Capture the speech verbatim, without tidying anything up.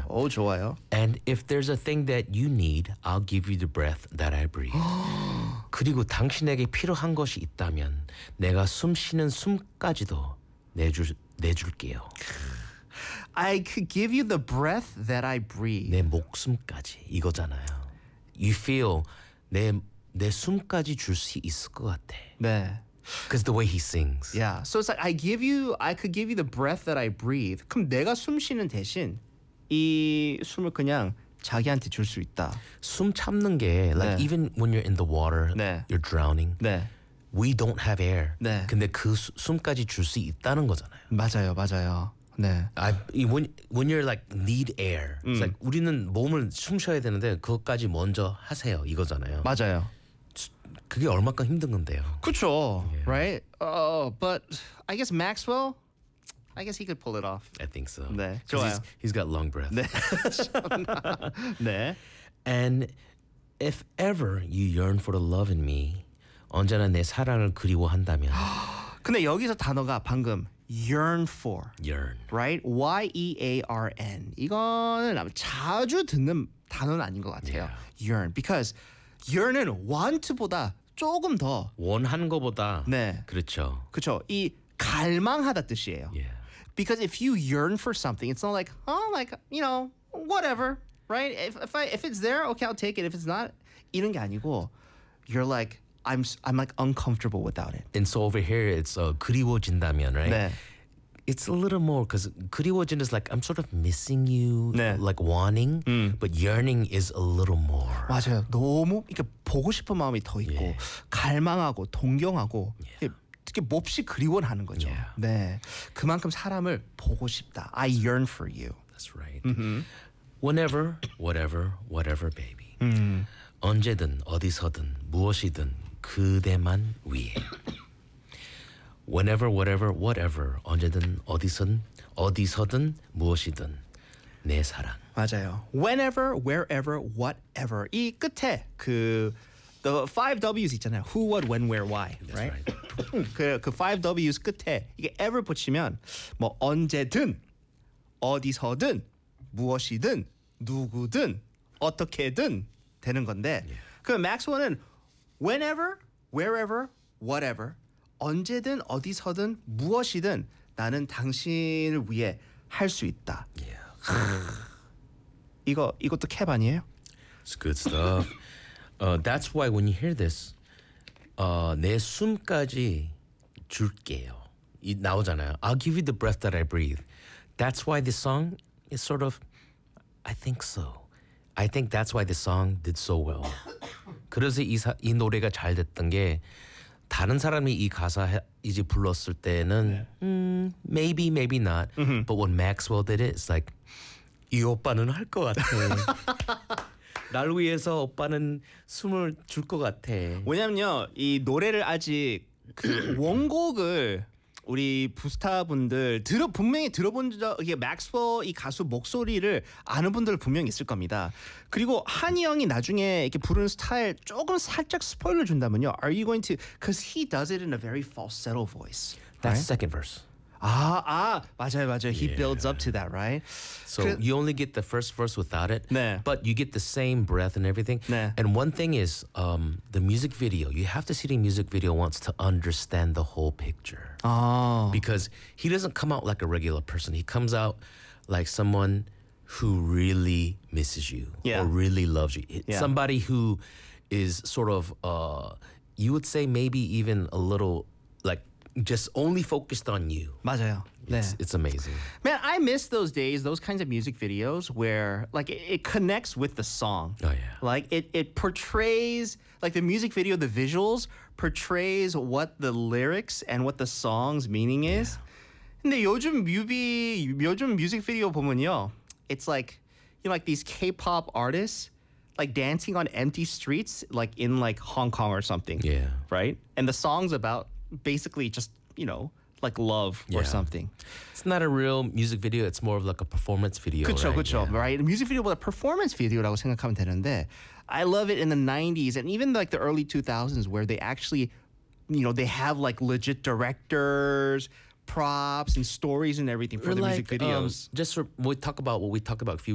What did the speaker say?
오, 좋아요. And if there's a thing that you need, I'll give you the breath that I breathe. 그리고 당신에게 필요한 것이 있다면 내가 숨 쉬는 숨까지도 내줄 내줄게요. I could give you the breath that I breathe. 내 목숨까지 이거잖아요. You feel 내 내 숨까지 줄 수 있을 것 같아. 네. Because the way he sings. Yeah. So it's like I give you, I could give you the breath that I breathe. 그럼 내가 숨 쉬는 대신 이 숨을 그냥 자기한테 줄 수 있다. 숨 참는 게 like 네. even when you're in the water, 네. you're drowning. 네. We don't have air. 네. 근데 그 수, 숨까지 줄 수 있다는 거잖아요. 맞아요, 맞아요. 네. I, when when you're like need air, it's like 우리는 몸을 숨 쉬어야 되는데 그것까지 먼저 하세요 이거잖아요. 맞아요. 그게 얼마큼 힘든 건데요. 그렇죠. Right? Oh, but I guess Maxwell, I guess he could pull it off. I think so. 네, 'Cause 좋아요. He's, he's got long breath. 네. 네. And if ever you yearn for the love in me, 언제나 내 사랑을 그리워한다면 근데 여기서 단어가 방금 yearn for, yearn. right? Y E A R N. 이거는 아마 자주 듣는 단어는 아닌 것 같아요. yearn. Because yearn은 want보다 조금 더 원하는 거보다 네. 그렇죠. 그렇죠. 이 갈망하다 뜻이에요. Yeah. Because if you yearn for something, it's not like, oh, like, you know, whatever, right? If if I if it's there, okay, I'll take it. If it's not, 이런 게 아니고, you're like, I'm I'm like uncomfortable without it. And so over here it's uh, 그리워진다면, right? 네. It's a little more because 그리워진 is like I'm sort of missing you, 네. like wanting, but yearning is a little more. 맞아요. 너무 이렇게 보고 싶은 마음이 더 있고, Yeah. 갈망하고 동경하고, Yeah. 이렇게 몹시 그리워하는 거죠. Yeah. 네, 그만큼 사람을 보고 싶다. I yearn for you. That's right. Whenever, whatever, whatever, baby. 언제든 어디서든 무엇이든 그대만 위해. Whenever, whatever, whatever. 언제든 어디선 어디서든 무엇이든 내 사랑. 맞아요. Whenever, wherever, whatever. 이 끝에 그 the five W's 있잖아요. Who, what, when, where, why. That's right? right. 그, 그 five W's 끝에 이게 ever 붙이면 뭐 언제든 어디서든 무엇이든 누구든 어떻게든 되는 건데 그 맥스웰은 whenever, wherever, whatever 언제든 어디서든 무엇이든 나는 당신을 위해 할 수 있다. Yeah. 이거 이것도 캡 아니에요? It's good stuff. Uh, that's why when you hear this, uh, 내 숨까지 줄게요. 이 나오잖아요. I'll give you the breath that I breathe. That's why this song is sort of, I think so. I think that's why this song did so well. 그래서 이, 사, 이 노래가 잘 됐던 게 다른 사람이 이 가사 해, 이제 불렀을 때는 음, maybe, maybe not. Mm-hmm. But when Maxwell did it, it's like 이 오빠는 할 것 같아. 날 위해서 오빠는 숨을 줄 것 같아. 왜냐면요 이 노래를 아직 그 원곡을 우리 부스타 분들 들어 분명히 들어본 적 이게 맥스웰 이 가수 목소리를 아는 분들 분명히 있을 겁니다. 그리고 한이 형이 나중에 이렇게 부르는 스타일 조금 살짝 스포일러 준다면요. Are you going to? Because he does it in a very falsetto voice. That's right? second verse. 아, 아 맞아요, 맞아요. He Yeah. builds up to that, right? So 그- you only get the first verse without it, 네. but you get the same breath and everything. 네. And one thing is um, the music video. You have to see the music video once to understand the whole picture. 아, Because he doesn't come out like a regular person. He comes out like someone who really misses you Yeah. or really loves you. It's Yeah. Somebody who is sort of, uh, you would say maybe even a little like just only focused on you. 맞아요. 네. It's, it's amazing. Man, I miss those days, those kinds of music videos where like it, it connects with the song. Oh, yeah. Like it it portrays like the music video, the visuals portrays what the lyrics and what the song's meaning is. 근데 요즘 뮤비 요즘 뮤직 비디오 보면요. It's like you know like these K-pop artists like dancing on empty streets like in like Hong Kong or something. Yeah. Right? And the song's about basically just, you know, like love or Yeah. something. It's not a real music video. It's more of like a performance video. 그렇죠, right? 그렇죠, Yeah. right? 뮤직 비디오보다 performance video라고 생각하면 되는데, I love it in the nineties and even like the early two thousands where they actually, you know, they have like legit directors, props, and stories and everything for Or the like, music um, videos. just for, we talk about what we talked about a few